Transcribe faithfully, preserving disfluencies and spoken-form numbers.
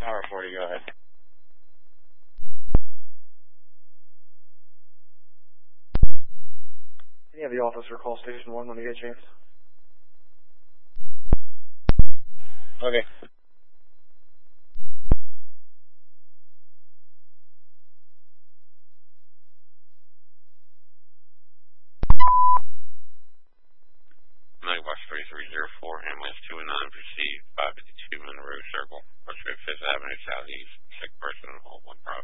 Tower forty, go ahead. Can you have the officer call station one when you get a chance? Okay. Night Watch thirty-three oh four, ambulance two and nine, proceed five fifty-two Monroe Circle, West Fifth Avenue Southeast, sick person, hold one problem.